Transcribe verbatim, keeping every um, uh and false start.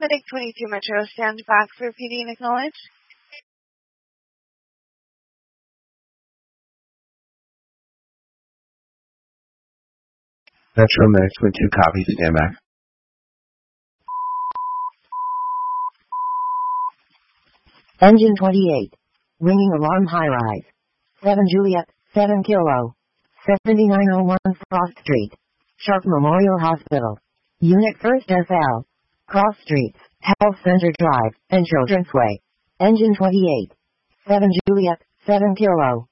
Medic twenty-two Metro, stand back for P D and acknowledge. Metro Medic twenty-two, copy, stand back. Engine twenty-eight. Ringing alarm high rise. seven Juliet, seven Kilo. seventy-nine oh one Frost Street. Sharp Memorial Hospital. Unit first S L. Cross Streets, Health Center Drive, and Children's Way. Engine twenty-eight. seven Juliet, seven Kilo.